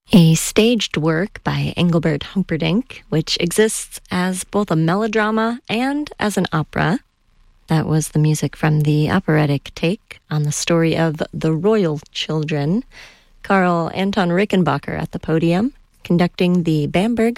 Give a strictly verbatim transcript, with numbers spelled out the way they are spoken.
A staged work by Engelbert Humperdinck, which exists as both a melodrama and as an opera. That was the music from the operatic take on the story of The Royal Children. Carl Anton Rickenbacker at the podium, conducting the Bamberg